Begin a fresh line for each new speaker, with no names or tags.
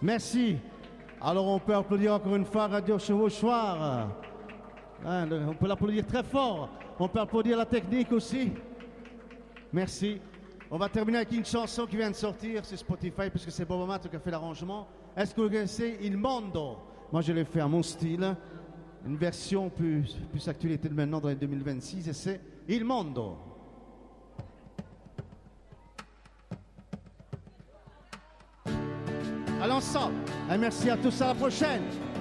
Merci. Alors on peut applaudir encore une fois Radio Chevauchoir. On peut l'applaudir très fort. On peut applaudir la technique aussi. Merci. On va terminer avec une chanson qui vient de sortir sur Spotify puisque c'est Bob Amato qui a fait l'arrangement. Est-ce que vous connaissez Il Mondo? Moi je l'ai fait à mon style. Une version plus actualité de maintenant dans les 2026 et c'est Il Mondo. À l'ensemble. Et merci à tous, à la prochaine.